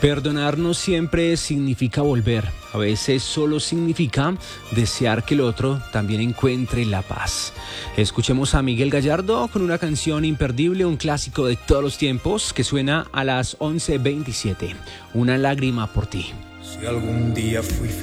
Perdonar no siempre significa volver, a veces solo significa desear que el otro también encuentre la paz. Escuchemos a Miguel Gallardo con una canción imperdible, un clásico de todos los tiempos que suena a las 11:27, Una lágrima por ti. Si algún día fui